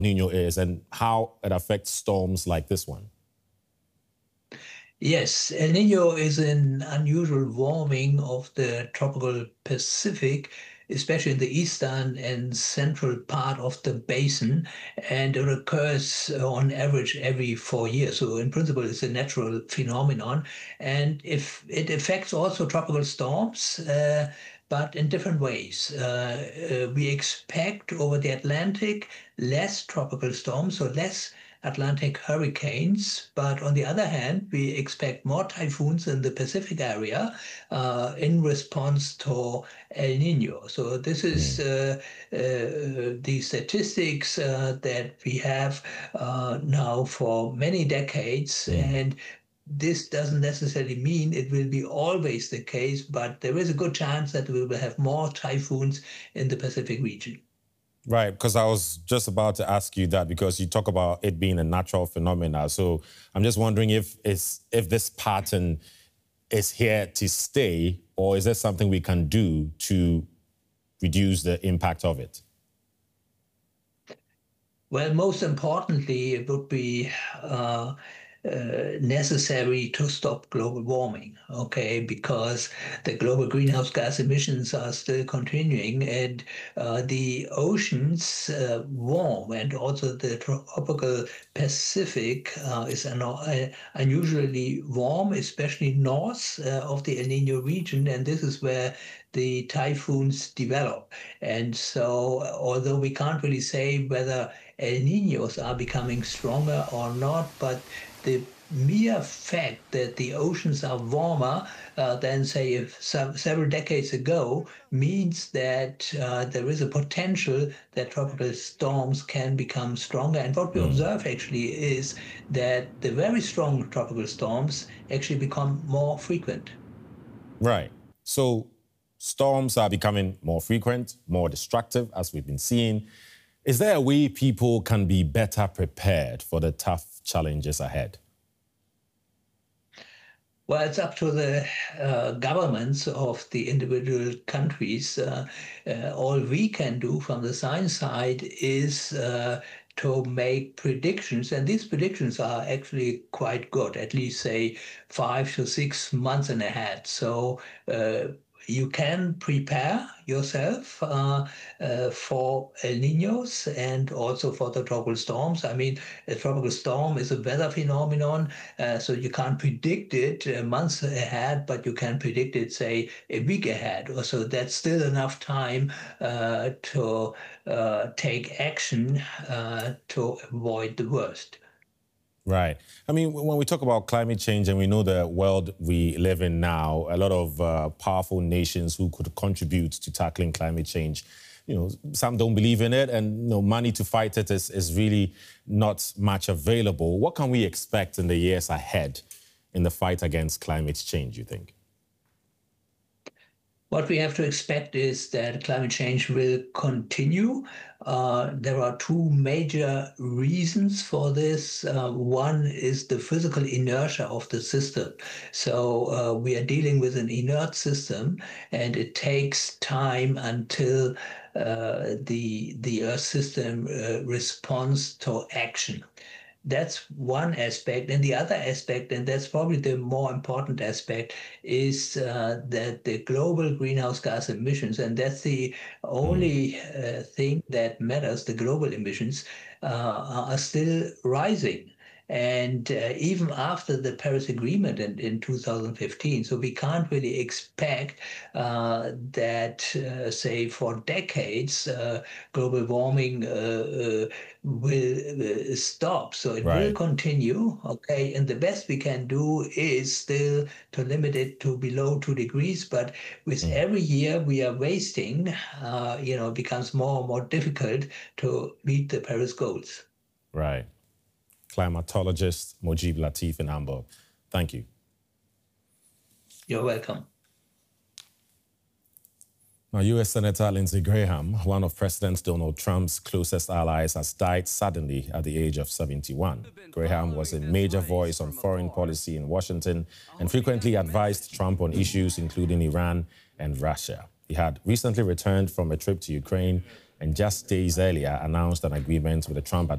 Niño is and how it affects storms like this one? Yes, El Nino is an unusual warming of the tropical Pacific, especially in the eastern and central part of the basin, and it occurs on average every 4 years. So in principle, it's a natural phenomenon, and if it affects also tropical storms. But in different ways. We expect over the Atlantic less tropical storms, so less Atlantic hurricanes, but on the other hand, we expect more typhoons in the Pacific area in response to El Nino. So this is the statistics that we have now for many decades, and this doesn't necessarily mean it will be always the case, but there is a good chance that we will have more typhoons in the Pacific region. Right, because I was just about to ask you that because you talk about it being a natural phenomenon. So I'm just wondering if this pattern is here to stay, or is there something we can do to reduce the impact of it? Well, most importantly, it would be necessary to stop global warming, okay? Because the global greenhouse gas emissions are still continuing, and the oceans warm, and also the tropical Pacific is unusually warm, especially north of the El Nino region, and this is where the typhoons develop. And so, although we can't really say whether El Niños are becoming stronger or not, but the mere fact that the oceans are warmer than, say, several decades ago means that there is a potential that tropical storms can become stronger. And what we observe actually is that the very strong tropical storms actually become more frequent. Right. So storms are becoming more frequent, more destructive, as we've been seeing. Is there a way people can be better prepared for the tough challenges ahead? Well, it's up to the governments of the individual countries. All we can do from the science side is to make predictions, and these predictions are actually quite good, at least say 5 to 6 months in ahead. So you can prepare yourself for El Niños and also for the tropical storms. I mean, a tropical storm is a weather phenomenon, so you can't predict it months ahead, but you can predict it, say, a week ahead. So that's still enough time to take action to avoid the worst. Right. I mean, when we talk about climate change and we know the world we live in now, a lot of powerful nations who could contribute to tackling climate change, some don't believe in it, and money to fight it is really not much available. What can we expect in the years ahead in the fight against climate change, you think? What we have to expect is that climate change will continue. There are two major reasons for this. One is the physical inertia of the system. So we are dealing with an inert system, and it takes time until the Earth system responds to action. That's one aspect. And the other aspect, and that's probably the more important aspect, is that the global greenhouse gas emissions, and that's the only thing that matters, the global emissions, are still rising. And even after the Paris Agreement in 2015, so we can't really expect that, say, for decades, global warming will stop. So it will continue, okay? And the best we can do is still to limit it to below 2 degrees. But with every year we are wasting, it becomes more and more difficult to meet the Paris goals. Right. Climatologist Mujib Latif in Hamburg. Thank you. You're welcome. Now, U.S. Senator Lindsey Graham, one of President Donald Trump's closest allies, has died suddenly at the age of 71. Graham was a major voice on foreign policy in Washington and frequently advised Trump on issues including Iran and Russia. He had recently returned from a trip to Ukraine and just days earlier announced an agreement with the Trump administration